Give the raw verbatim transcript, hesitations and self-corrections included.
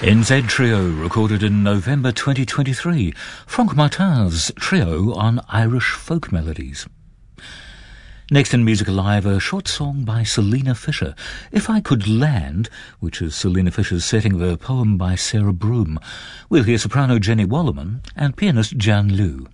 N Z Trio, recorded in November twenty twenty-three. Franck Martin's trio on Irish folk melodies. Next in Music Alive, a short song by Selina Fisher, If I Could Land, which is Selina Fisher's setting of a poem by Sarah Broom. We'll hear soprano Jenny Wallerman and pianist Jan Liu.